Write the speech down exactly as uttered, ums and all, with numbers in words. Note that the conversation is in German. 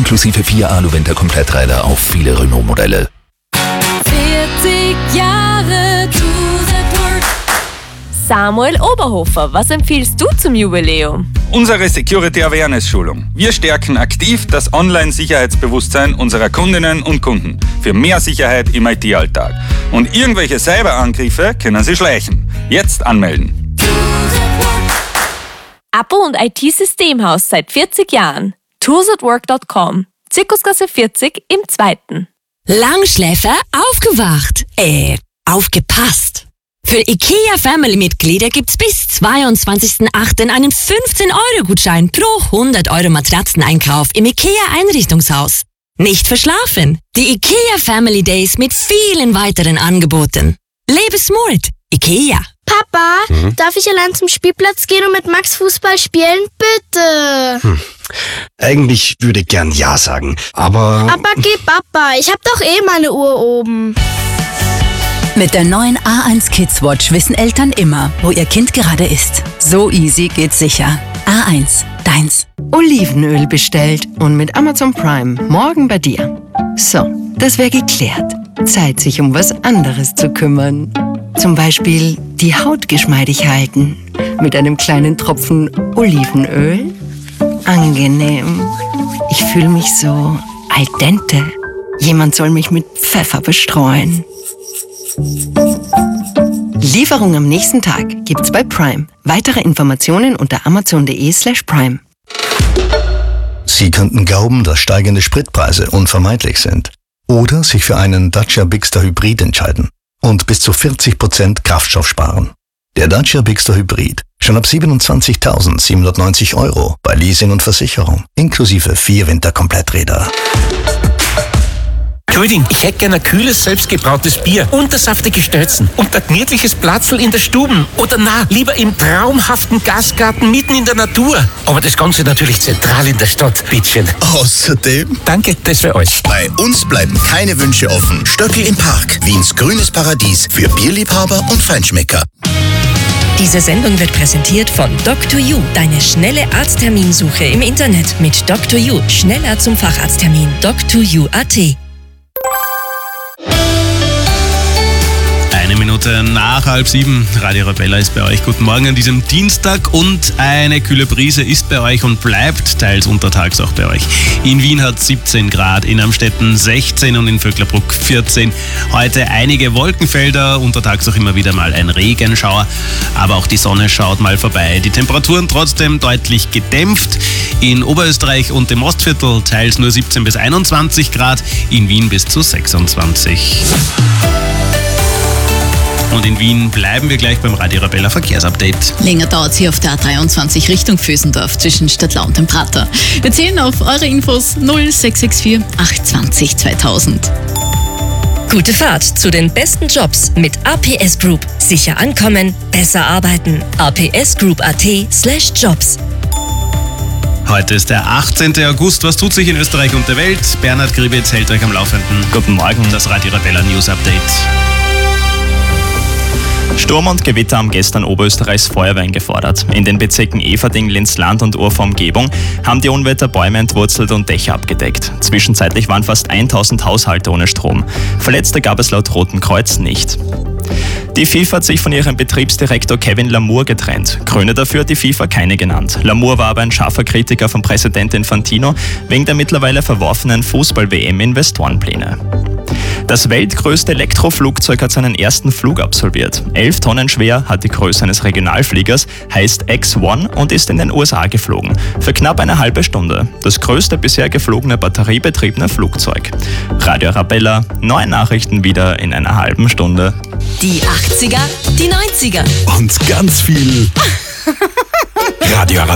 inklusive vier Alu-Winter-Kompletträder auf viele Renault-Modelle. vierzig Jahre Tourset. Samuel Oberhofer, was empfiehlst du zum Jubiläum? Unsere Security Awareness Schulung. Wir stärken aktiv das Online-Sicherheitsbewusstsein unserer Kundinnen und Kunden für mehr Sicherheit im I T-Alltag. Und irgendwelche Cyberangriffe können Sie schleichen. Jetzt anmelden. Abo und I T-Systemhaus seit vierzig Jahren. tools at work dot com. Zirkusgasse vierzig im zweiten. Langschläfer aufgewacht. Äh, aufgepasst. Für IKEA Family-Mitglieder gibt's bis zweiundzwanzigsten achten einen fünfzehn Euro Gutschein pro hundert Euro Matratzeneinkauf im IKEA Einrichtungshaus. Nicht verschlafen. Die IKEA Family Days mit vielen weiteren Angeboten. Lebe smart. IKEA. Papa, mhm. darf ich allein zum Spielplatz gehen und mit Max Fußball spielen? Bitte. Hm. Eigentlich würde ich gern Ja sagen, aber... Aber geh Papa, ich hab doch eh meine Uhr oben. Mit der neuen A eins Kids Watch wissen Eltern immer, wo ihr Kind gerade ist. So easy geht's sicher. A eins, deins. Olivenöl bestellt und mit Amazon Prime morgen bei dir. So, das wäre geklärt. Zeit, sich um was anderes zu kümmern. Zum Beispiel die Haut geschmeidig halten. Mit einem kleinen Tropfen Olivenöl. Angenehm. Ich fühle mich so al dente. Jemand soll mich mit Pfeffer bestreuen. Lieferung am nächsten Tag gibt's bei Prime. Weitere Informationen unter amazon.de slash prime. Sie könnten glauben, dass steigende Spritpreise unvermeidlich sind. Oder sich für einen Dacia Bigster Hybrid entscheiden und bis zu vierzig Prozent Kraftstoff sparen. Der Dacia Bigster Hybrid schon ab siebenundzwanzigtausendsiebenhundertneunzig Euro bei Leasing und Versicherung, inklusive vier Winterkompletträder. Entschuldigung, ich hätte gerne ein kühles, selbstgebrautes Bier und saftige Stelzen und ein gemütliches Platzl in der Stube. Oder na, lieber im traumhaften Gastgarten mitten in der Natur. Aber das Ganze natürlich zentral in der Stadt, bitteschön. Außerdem... Danke, das für euch. Bei uns bleiben keine Wünsche offen. Stöckl im Park, Wiens grünes Paradies für Bierliebhaber und Feinschmecker. Diese Sendung wird präsentiert von Doctor You, deine schnelle Arztterminsuche im Internet mit Doctor You. Schneller zum Facharzttermin. Doctor You Punkt at. Eine Minute nach halb sieben. Radio Arabella ist bei euch. Guten Morgen an diesem Dienstag und eine kühle Brise ist bei euch und bleibt teils untertags auch bei euch. In Wien hat siebzehn Grad, in Amstetten sechzehn und in Vöcklerbruck vierzehn. Heute einige Wolkenfelder, untertags auch immer wieder mal ein Regenschauer, aber auch die Sonne schaut mal vorbei. Die Temperaturen trotzdem deutlich gedämpft. In Oberösterreich und dem Ostviertel teils nur siebzehn bis einundzwanzig Grad, in Wien bis zu sechsundzwanzig. Und in Wien bleiben wir gleich beim Radio Arabella Verkehrsupdate. Länger dauert sie auf der A dreiundzwanzig Richtung Vösendorf zwischen Stadtlau und dem Prater. Wir zählen auf eure Infos null sechs sechs vier acht zwei null zweitausend. Gute Fahrt zu den besten Jobs mit A P S Group. Sicher ankommen, besser arbeiten. a p s group punkt at slash jobs. Heute ist der achtzehnten August. Was tut sich in Österreich und der Welt? Bernhard Gribitz hält euch am Laufenden. Guten Morgen. Das Radio Arabella News Update. Sturm und Gewitter haben gestern Oberösterreichs Feuerwehren gefordert. In den Bezirken Everding, Linzland und Urfa-Umgebung haben die Unwetter Bäume entwurzelt und Dächer abgedeckt. Zwischenzeitlich waren fast tausend Haushalte ohne Strom. Verletzte gab es laut Roten Kreuz nicht. Die FIFA hat sich von ihrem Betriebsdirektor Kevin Lamour getrennt. Gründe dafür hat die FIFA keine genannt. Lamour war aber ein scharfer Kritiker von Präsident Infantino wegen der mittlerweile verworfenen Fußball-W M-Investorenpläne. Das weltgrößte Elektroflugzeug hat seinen ersten Flug absolviert. Elf Tonnen schwer, hat die Größe eines Regionalfliegers, heißt X eins und ist in den U S A geflogen. Für knapp eine halbe Stunde. Das größte bisher geflogene batteriebetriebene Flugzeug. Radio Arabella, neue Nachrichten wieder in einer halben Stunde. Die achtziger, die neunziger. Und ganz viel Radio Arabella.